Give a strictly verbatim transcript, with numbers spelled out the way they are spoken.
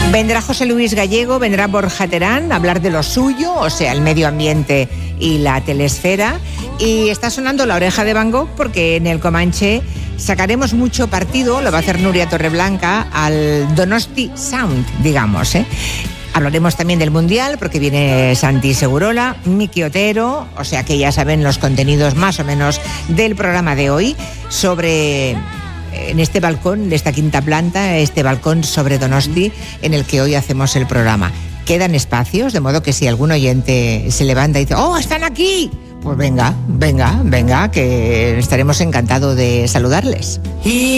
Vendrá José Luis Gallego, vendrá Borja Terán a hablar de lo suyo, o sea, el medio ambiente y la telesfera. Y está sonando La Oreja de Van Gogh porque en el Comanche sacaremos mucho partido, lo va a hacer Nuria Torreblanca, al Donosti Sound, digamos, ¿eh? Hablaremos también del Mundial porque viene Santi Segurola, Miki Otero, o sea que ya saben los contenidos más o menos del programa de hoy sobre... en este balcón, de esta quinta planta, este balcón sobre Donosti, en el que hoy hacemos el programa. Quedan espacios, de modo que si algún oyente se levanta y dice ¡oh, están aquí!, pues venga, venga, venga, que estaremos encantados de saludarles.